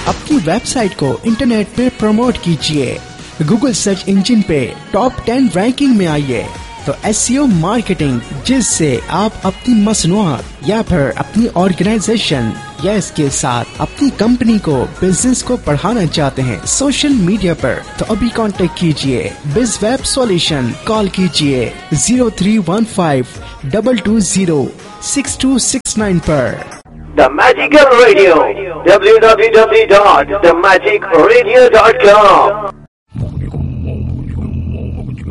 अपनी वेबसाइट को इंटरनेट पे प्रमोट कीजिए, गूगल सर्च इंजन पे टॉप 10 रैंकिंग में आइए। तो एसईओ मार्केटिंग, जिससे आप अपनी मसनूआत या फिर अपनी ऑर्गेनाइजेशन या इसके साथ अपनी कंपनी को, बिजनेस को बढ़ाना चाहते हैं सोशल मीडिया पर, तो अभी कांटेक्ट कीजिए BizWeb Solution। कॉल कीजिए 0315-220-6269 पर। The Magical Radio, www.themagicradio.com